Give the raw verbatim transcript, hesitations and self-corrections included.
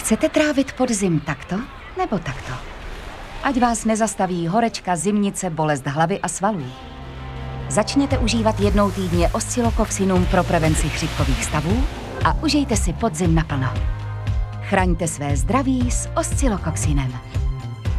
Chcete trávit podzim takto nebo takto? Ať vás nezastaví horečka, zimnice, bolest hlavy a svalů. Začněte užívat jednou týdně Oscillococcinum pro prevenci chřipkových stavů a užijte si podzim naplno. Chraňte své zdraví s Oscillococcinem.